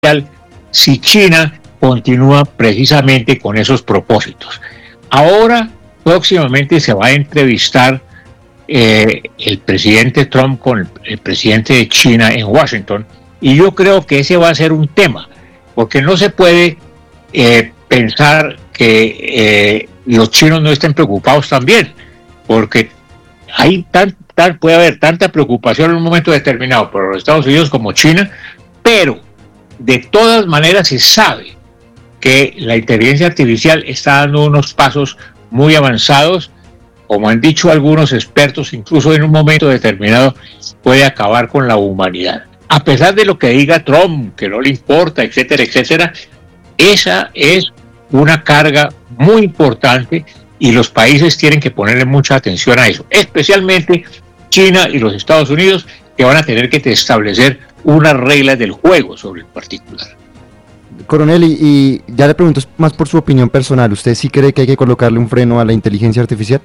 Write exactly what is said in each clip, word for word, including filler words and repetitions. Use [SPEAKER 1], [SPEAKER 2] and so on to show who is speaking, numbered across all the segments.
[SPEAKER 1] si China continúa precisamente con esos propósitos. Ahora, próximamente se va a entrevistar eh, el presidente Trump con el, el presidente de China en Washington, y yo creo que ese va a ser un tema, porque no se puede eh, pensar que eh, los chinos no estén preocupados también, porque hay tan, tan, puede haber tanta preocupación en un momento determinado por los Estados Unidos como China, pero de todas maneras se sabe que la inteligencia artificial está dando unos pasos muy avanzados, como han dicho algunos expertos, incluso en un momento determinado puede acabar con la humanidad. A pesar de lo que diga Trump, que no le importa, etcétera, etcétera, esa es una carga muy importante y los países tienen que ponerle mucha atención a eso, especialmente China y los Estados Unidos, que van a tener que establecer unas reglas del juego sobre el particular.
[SPEAKER 2] Coronel, y, y ya le pregunto más por su opinión personal, ¿usted sí cree que hay que colocarle un freno a la inteligencia artificial?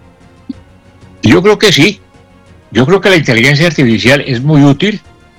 [SPEAKER 1] Yo creo que sí, yo creo que la inteligencia artificial es muy útil,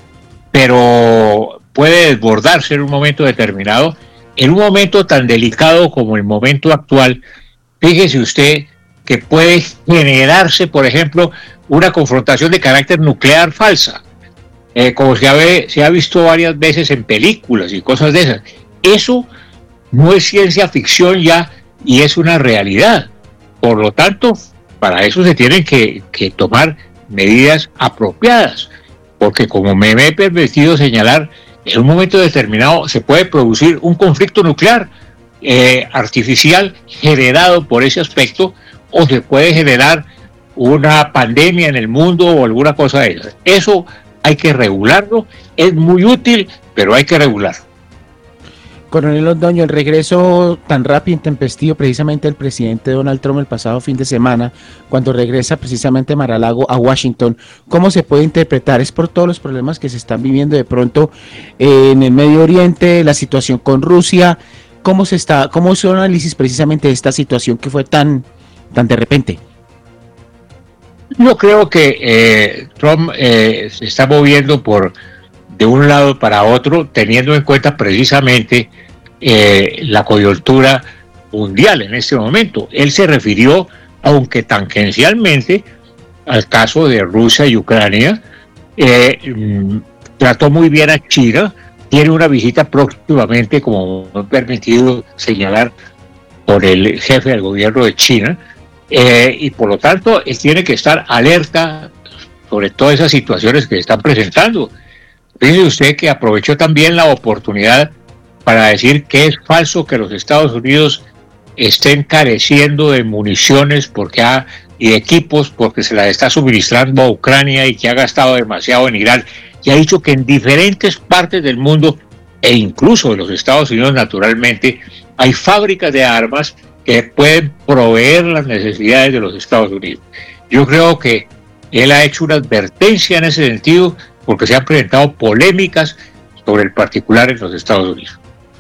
[SPEAKER 1] pero puede desbordarse en un momento determinado, en un momento tan delicado como el momento actual. Fíjese usted que puede generarse, por ejemplo, una confrontación de carácter nuclear falsa, eh, como se ha, se ha visto varias veces en películas y cosas de esas. Eso no es ciencia ficción ya, y es una realidad. Por lo tanto, para eso se tienen que, que tomar medidas apropiadas, porque como me, me he permitido señalar, en un momento determinado se puede producir un conflicto nuclear eh, artificial generado por ese aspecto, o se puede generar una pandemia en el mundo o alguna cosa de esas. Eso hay que regularlo, es muy útil, pero hay que regularlo.
[SPEAKER 3] Coronel Londoño, el regreso tan rápido y intempestivo precisamente del presidente Donald Trump el pasado fin de semana, cuando regresa precisamente Mar-a-Lago a Washington, ¿cómo se puede interpretar? ¿Es por todos los problemas que se están viviendo de pronto eh, en el Medio Oriente, la situación con Rusia? ¿Cómo se está, cómo es su análisis precisamente de esta situación que fue tan, tan de repente?
[SPEAKER 1] Yo creo que eh, Trump eh, se está moviendo por de un lado para otro, teniendo en cuenta precisamente eh, la coyuntura mundial en este momento. Él se refirió, aunque tangencialmente, al caso de Rusia y Ucrania, eh, mm, trató muy bien a China, tiene una visita próximamente, como me he permitido señalar, por el jefe del gobierno de China, eh, y por lo tanto él tiene que estar alerta sobre todas esas situaciones que se están presentando. Fíjese usted que aprovechó también la oportunidad para decir que es falso que los Estados Unidos estén careciendo de municiones porque ha, y de equipos porque se las está suministrando a Ucrania y que ha gastado demasiado en Irán. Y ha dicho que en diferentes partes del mundo, e incluso de los Estados Unidos naturalmente, hay fábricas de armas que pueden proveer las necesidades de los Estados Unidos. Yo creo que él ha hecho una advertencia en ese sentido, porque se han presentado polémicas sobre el particular en los Estados Unidos.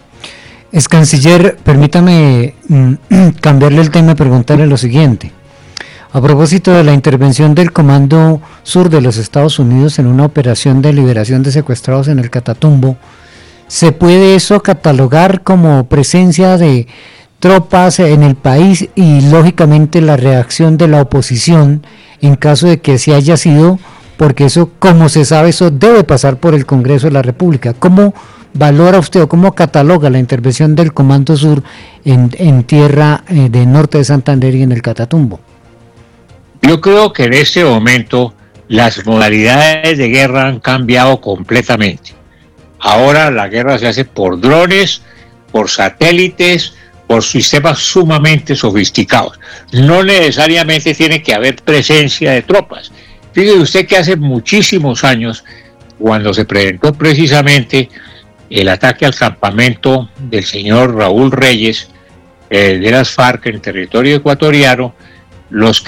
[SPEAKER 4] Ex canciller, permítame mm, cambiarle el tema y preguntarle lo siguiente. A propósito de la intervención del Comando Sur de los Estados Unidos en una operación de liberación de secuestrados en el Catatumbo, ¿se puede eso catalogar como presencia de tropas en el país y lógicamente la reacción de la oposición en caso de que así haya sido? Porque eso, como se sabe, eso debe pasar por el Congreso de la República. ¿Cómo valora usted o cómo cataloga la intervención del Comando Sur en, en tierra eh, del norte de Santander y en el Catatumbo?
[SPEAKER 1] Yo creo que en este momento las modalidades de guerra han cambiado completamente. Ahora la guerra se hace por drones, por satélites, por sistemas sumamente sofisticados. No necesariamente tiene que haber presencia de tropas. Fíjese usted que hace muchísimos años, cuando se presentó precisamente el ataque al campamento del señor Raúl Reyes, eh, de las FARC en territorio ecuatoriano, los